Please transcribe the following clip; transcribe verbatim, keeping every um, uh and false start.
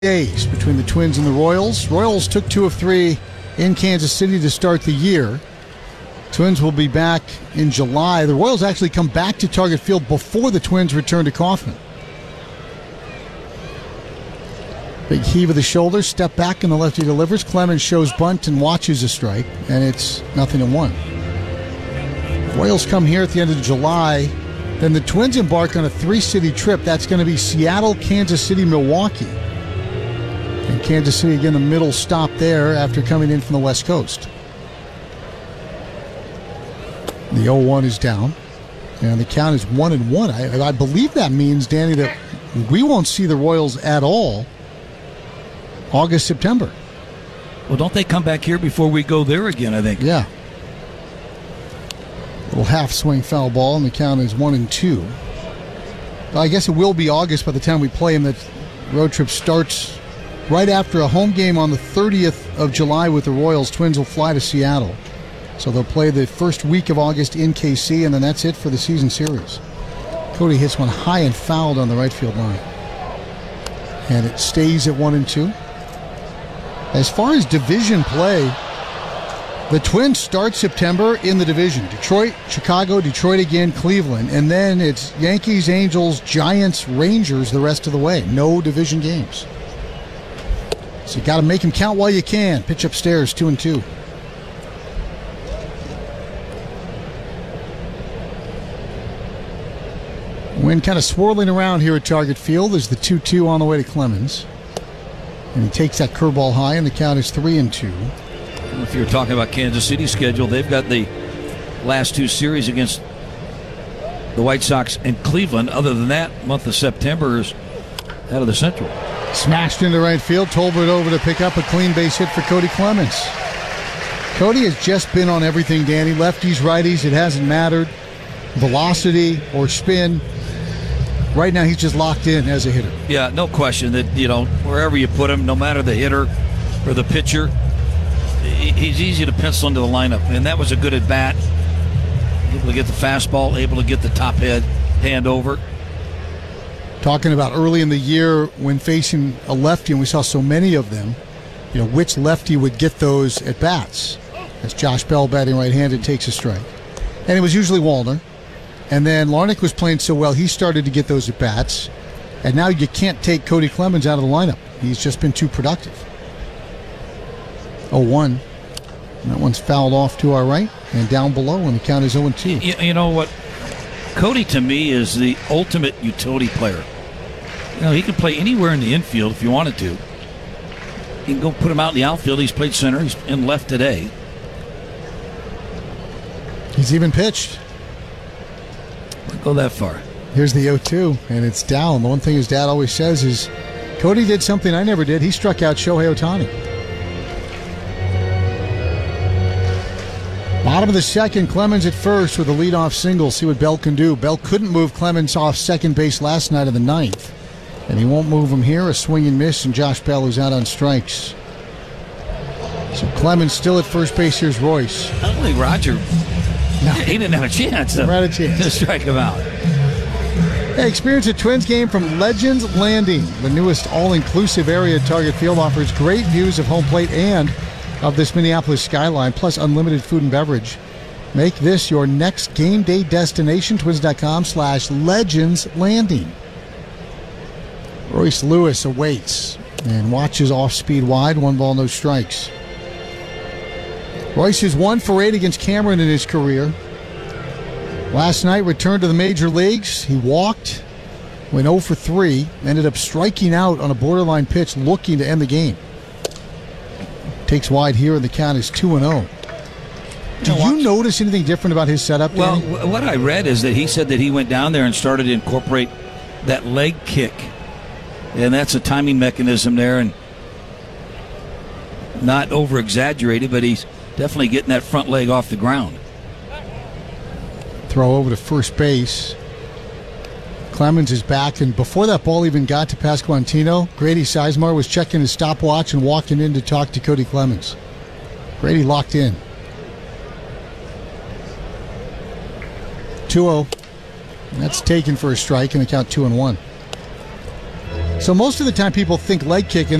days between the Twins and the Royals. Royals took two of three in Kansas City to start the year. Twins will be back in July. The Royals actually come back to Target Field before the Twins return to Kauffman. Big heave of the shoulder, step back, and the lefty delivers. Clemens shows bunt and watches a strike, and it's nothing to one. Royals come here at the end of July. Then the Twins embark on a three-city trip. That's going to be Seattle, Kansas City, Milwaukee. And Kansas City, again, the middle stop there after coming in from the West Coast. The oh one is down, and the count is one and one. I, I believe that means, Danny, that we won't see the Royals at all August, September. Well, don't they come back here before we go there again, I think? Yeah. Little half swing foul ball, and the count is one and two. Well, I guess it will be August by the time we play him. That road trip starts right after a home game on the thirtieth of July with the Royals. Twins will fly to Seattle. So they'll play the first week of August in K C, and then that's it for the season series. Cody hits one high and fouled on the right field line. And it stays at one and two. As far as division play, the Twins start September in the division. Detroit, Chicago, Detroit again, Cleveland. And then it's Yankees, Angels, Giants, Rangers the rest of the way. No division games. So you got to make them count while you can. Pitch upstairs, two and two. Wind kind of swirling around here at Target Field as the two two on the way to Clemens. And he takes that curveball high, and the count is three and two. If you're talking about Kansas City's schedule, they've got the last two series against the White Sox and Cleveland. Other than that, month of September is out of the Central. Smashed into right field. Tolbert over to pick up a clean base hit for Cody Clemens. Cody has just been on everything, Danny. Lefties, righties, it hasn't mattered. Velocity or spin. Right now, he's just locked in as a hitter. Yeah, no question that, you know, wherever you put him, no matter the hitter or the pitcher, he's easy to pencil into the lineup. And that was a good at bat. Able to get the fastball, able to get the top head, hand over. Talking about early in the year when facing a lefty, and we saw so many of them, you know, which lefty would get those at bats. As Josh Bell, batting right-handed, takes a strike. And it was usually Wallner. And then Larnach was playing so well, he started to get those at bats. And now you can't take Cody Clemens out of the lineup. He's just been too productive. oh one. And that one's fouled off to our right and down below, and the count is oh and two. You, you know what? Cody, to me, is the ultimate utility player. You know, he can play anywhere in the infield if you wanted to. You can go put him out in the outfield. He's played center. He's in left today. He's even pitched. Wouldn't go that far. Here's the oh two, and it's down. The one thing his dad always says is, Cody did something I never did. He struck out Shohei Ohtani. Bottom of the second, Clemens at first with a leadoff single. See what Bell can do. Bell couldn't move Clemens off second base last night of the ninth, and he won't move him here. A swing and miss, and Josh Bell is out on strikes. So Clemens still at first base. Here's Royce. I don't think Roger... No. He didn't have a chance to, Never had a chance. to strike him out. Hey, experience a Twins game from Legends Landing. The newest all-inclusive area at Target Field offers great views of home plate and of this Minneapolis skyline, plus unlimited food and beverage. Make this your next game day destination. Twins.com slash Legends Landing. Royce Lewis awaits and watches off-speed wide. One ball, no strikes. Royce is one for eight against Cameron in his career. Last night, returned to the major leagues. He walked, went oh for three, ended up striking out on a borderline pitch looking to end the game. Takes wide here, and the count is two and oh. Do you notice anything different about his setup, Well, Danny? what I read is that he said that he went down there and started to incorporate that leg kick. And that's a timing mechanism there, and not over-exaggerated, but he's definitely getting that front leg off the ground. Throw over to first base. Clemens is back, and before that ball even got to Pasquantino, Grady Sizemore was checking his stopwatch and walking in to talk to Cody Clemens. Grady locked in. two oh. That's taken for a strike, and the count two and one. So most of the time people think leg kick, and